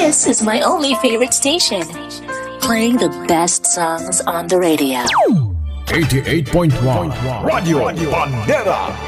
This is my only favorite station, playing the best songs on the radio. 88.1 Radio Bandera.